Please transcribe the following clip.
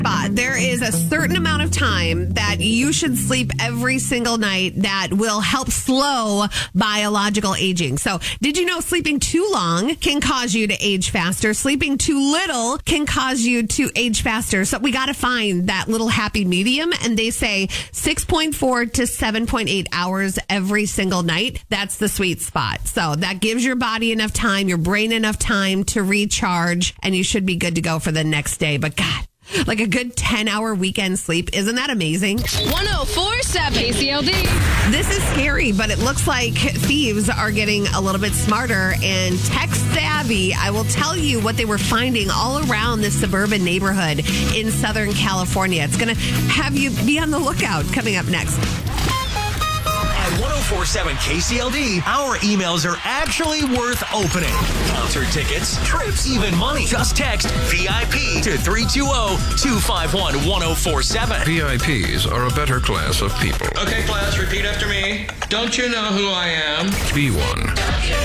There is a certain amount of time that you should sleep every single night that will help slow biological aging. So did you know sleeping too long can cause you to age faster? Sleeping too little can cause you to age faster. So we got to find that little happy medium. And they say 6.4 to 7.8 hours every single night. That's the sweet spot. So that gives your body enough time, your brain enough time to recharge, and you should be good to go for the next day. But God, like a good 10-hour weekend sleep. Isn't that amazing? 104.7 KCLD. This is scary, but it looks like thieves are getting a little bit smarter and tech savvy. I will tell you what they were finding all around this suburban neighborhood in Southern California. It's going to have you be on the lookout coming up next. At 104.7 KCLD, our emails are actually worth opening. Concert tickets, trips, even money. Just text VIP to 320-251-1047. VIPs are a better class of people. Okay, class, repeat after me. Don't you know who I am? Be one.